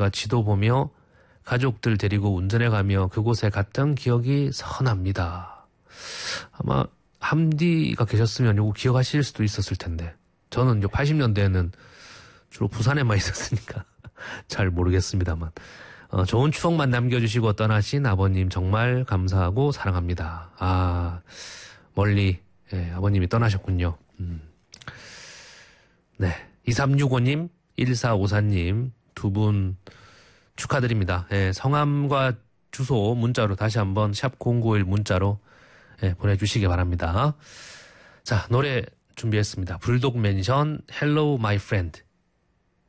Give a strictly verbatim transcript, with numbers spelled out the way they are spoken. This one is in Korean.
저희가 지도 보며 가족들 데리고 운전해가며 그곳에 갔던 기억이 선합니다. 아마 함디가 계셨으면 요거 기억하실 수도 있었을 텐데 저는 팔십 년대에는 주로 부산에만 있었으니까 잘 모르겠습니다만 어, 좋은 추억만 남겨주시고 떠나신 아버님 정말 감사하고 사랑합니다. 아, 멀리 예, 아버님이 떠나셨군요. 음. 네, 이삼육오님, 일사오사님 두 분 축하드립니다. 예, 성함과 주소 문자로 다시 한번 샵 공구일 문자로 예, 보내주시기 바랍니다. 자, 노래 준비했습니다. 불독 맨션 Hello My Friend.